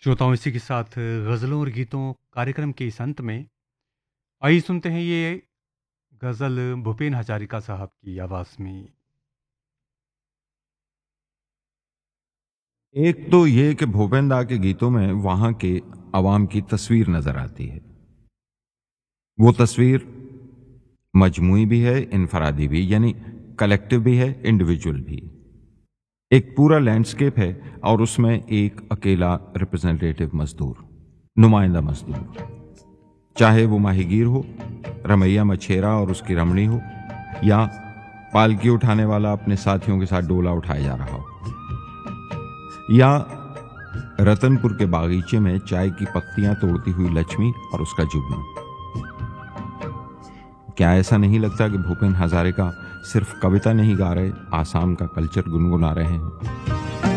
श्रोताओं, इसी के साथ गज़लों और गीतों कार्यक्रम के इस अंत में आइए सुनते हैं ये गज़ल भूपेन हज़ारिका साहब की आवाज़ में। एक तो ये कि भूपेन दा के गीतों में वहां के अवाम की तस्वीर नजर आती है। वो तस्वीर मजमुई भी है, इनफरादी भी, यानी कलेक्टिव भी है, इंडिविजुअल भी। एक पूरा लैंडस्केप है और उसमें एक अकेला रिप्रेजेंटेटिव मजदूर, नुमाइंदा मजदूर, चाहे वो माहीगीर हो, रमैया मछेरा और उसकी रमणी हो, या पालकी उठाने वाला अपने साथियों के साथ डोला उठाया जा रहा हो, या रतनपुर के बागीचे में चाय की पत्तियां तोड़ती हुई लक्ष्मी और उसका जुगनू। क्या ऐसा नहीं लगता कि भूपेन हजारिका सिर्फ कविता नहीं गा रहे, आसाम का कल्चर गुनगुना रहे हैं?